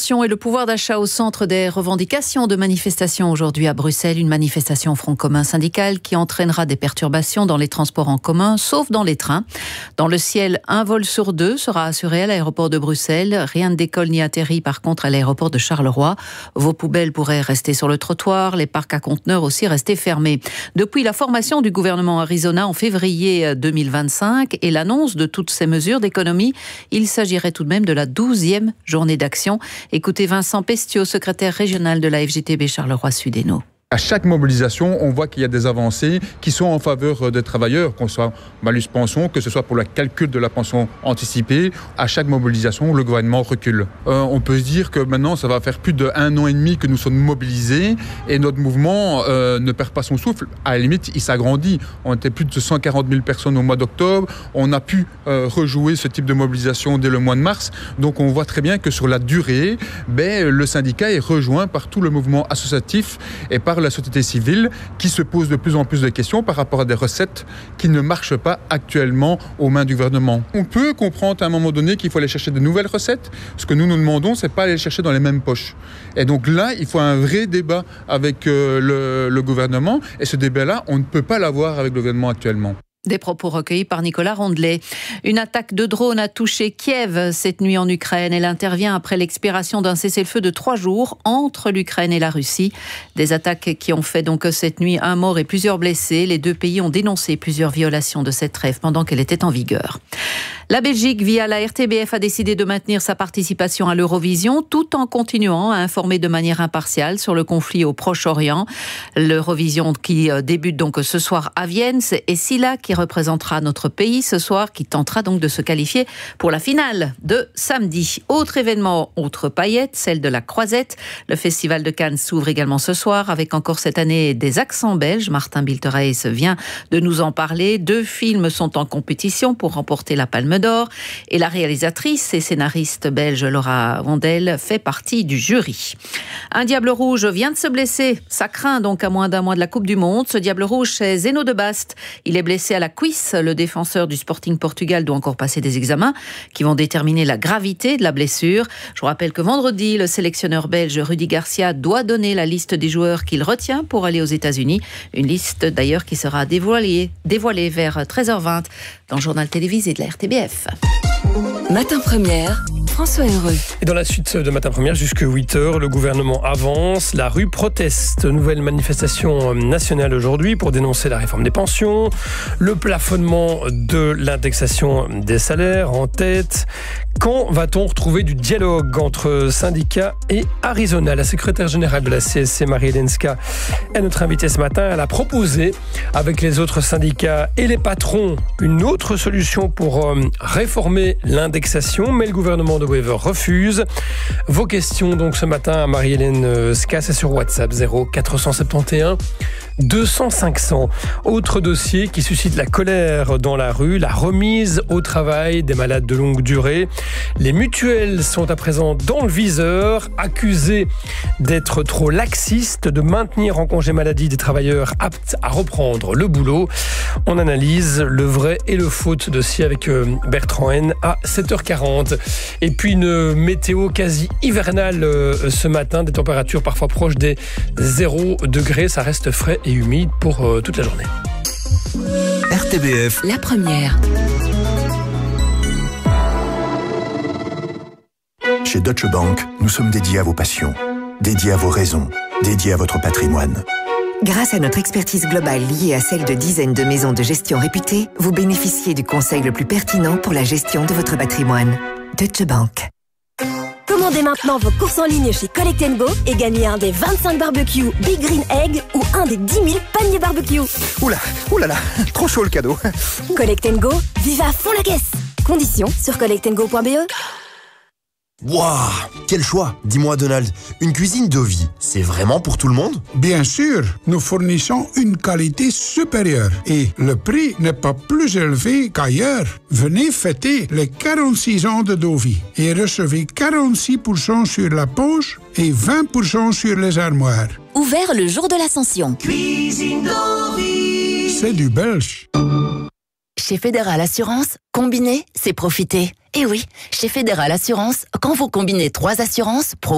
pensions et le pouvoir d'achat au centre des revendications de manifestations aujourd'hui à Bruxelles. Une manifestation Front commun syndical qui entraînera des perturbations dans les transports en commun, sauf dans les trains. Dans le ciel, un vol sur 2 sera assuré à l'aéroport de Bruxelles. Rien ne décolle ni atterrit par contre à l'aéroport de Charleroi. Vos poubelles pourraient rester sur le trottoir, les parcs à conteneurs aussi rester fermés. Depuis la formation du gouvernement Arizona en février 2025 et l'annonce de toutes ces mesures d'économie, il s'agirait tout de même de la 12e journée d'action. Écoutez Vincent Pestiot, secrétaire régional de la FGTB Charleroi-Sud-Hainaut. À chaque mobilisation, on voit qu'il y a des avancées qui sont en faveur des travailleurs, qu'on soit malus pension, que ce soit pour le calcul de la pension anticipée. À chaque mobilisation, le gouvernement recule. On peut se dire que maintenant, ça va faire plus d'1 an et demi que nous sommes mobilisés et notre mouvement ne perd pas son souffle. À la limite, il s'agrandit. On était plus de 140 000 personnes au mois d'octobre. On a pu rejouer ce type de mobilisation dès le mois de mars. Donc on voit très bien que sur la durée, le syndicat est rejoint par tout le mouvement associatif et par la société civile qui se pose de plus en plus de questions par rapport à des recettes qui ne marchent pas actuellement aux mains du gouvernement. On peut comprendre à un moment donné qu'il faut aller chercher de nouvelles recettes. Ce que nous demandons, c'est pas aller les chercher dans les mêmes poches. Et donc là, il faut un vrai débat avec le gouvernement. Et ce débat-là, on ne peut pas l'avoir avec le gouvernement actuellement. Des propos recueillis par Nicolas Rondelet. Une attaque de drone a touché Kiev cette nuit en Ukraine. Elle intervient après l'expiration d'un cessez-le-feu de 3 jours entre l'Ukraine et la Russie. Des attaques qui ont fait donc cette nuit 1 mort et plusieurs blessés. Les deux pays ont dénoncé plusieurs violations de cette trêve pendant qu'elle était en vigueur. La Belgique, via la RTBF, a décidé de maintenir sa participation à l'Eurovision tout en continuant à informer de manière impartiale sur le conflit au Proche-Orient. L'Eurovision qui débute donc ce soir à Vienne, c'est Essila qui représentera notre pays ce soir, qui tentera donc de se qualifier pour la finale de samedi. Autre événement, autre paillette, celle de la Croisette. Le Festival de Cannes s'ouvre également ce soir avec encore cette année des accents belges. Martin Biltereis vient de nous en parler. 2 films sont en compétition pour remporter la Palme d'Or et la réalisatrice et scénariste belge Laura Wandel fait partie du jury. Un diable rouge vient de se blesser. Ça craint donc à moins d'un mois de la Coupe du Monde. Ce diable rouge, c'est Zeno de Bast. Il est blessé à la cuisse. Le défenseur du Sporting Portugal doit encore passer des examens qui vont déterminer la gravité de la blessure. Je vous rappelle que vendredi, le sélectionneur belge Rudi Garcia doit donner la liste des joueurs qu'il retient pour aller aux États-Unis. Une liste d'ailleurs qui sera dévoilée vers 13h20 dans le journal télévisé de la RTBF. Matin Première, François Heureux. Et dans la suite de Matin Première, jusqu'à 8h, le gouvernement avance, la rue proteste. Nouvelle manifestation nationale aujourd'hui pour dénoncer la réforme des pensions, le plafonnement de l'indexation des salaires en tête. Quand va-t-on retrouver du dialogue entre syndicats et Arizona? La secrétaire générale de la CSC, Marie-Hélène Ska, est notre invitée ce matin. Elle a proposé, avec les autres syndicats et les patrons, une autre solution pour réformer l'indexation, mais le gouvernement de Wever refuse. Vos questions donc ce matin à Marie-Hélène Ska, c'est sur WhatsApp 0471 200 500. Autre dossier qui suscite la colère dans la rue, la remise au travail des malades de longue durée. Les mutuelles sont à présent dans le viseur, accusées d'être trop laxistes, de maintenir en congé maladie des travailleurs aptes à reprendre le boulot. On analyse le vrai et le faux de ce dossier avec Bertrand N à 7h40. Et puis une météo quasi hivernale ce matin, des températures parfois proches des 0 degrés. Ça reste frais et humide pour toute la journée. RTBF, la première. Chez Deutsche Bank, nous sommes dédiés à vos passions, dédiés à vos raisons, dédiés à votre patrimoine. Grâce à notre expertise globale liée à celle de dizaines de maisons de gestion réputées, vous bénéficiez du conseil le plus pertinent pour la gestion de votre patrimoine. Deutsche Bank. Commandez maintenant vos courses en ligne chez Collect & Go et gagnez un des 25 barbecues Big Green Egg ou un des 10 000 paniers barbecue. Oulala, trop chaud le cadeau. Collect & Go, vivez à fond la caisse. Conditions sur collectandgo.be. Waouh, quel choix! Dis-moi Donald, une cuisine Dovi, c'est vraiment pour tout le monde? Bien sûr, nous fournissons une qualité supérieure et le prix n'est pas plus élevé qu'ailleurs. Venez fêter les 46 ans de Dovi et recevez 46% sur la poche et 20% sur les armoires. Ouvert le jour de l'Ascension. Cuisine Dovi. C'est du belge. Chez Fédéral Assurance, combiner, c'est profiter. Et oui, chez Fédéral Assurance, quand vous combinez 3 assurances, pro